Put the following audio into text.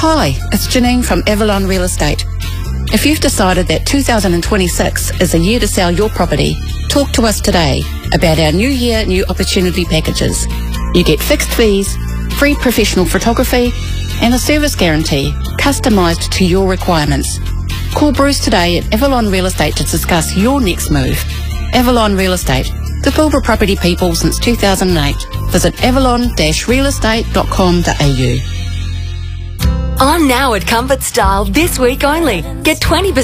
Hi, it's Janine from Avalon Real Estate. If you've decided that 2026 is a year to sell your property, talk to us today about our New Year, New Opportunity packages. You get fixed fees, free professional photography, and a service guarantee customised to your requirements. Call Bruce today at Avalon Real Estate to discuss your next move. Avalon Real Estate, the Pilbara property people since 2008. Visit avalon-realestate.com.au. On now at Comfort Style this week only. Get 20%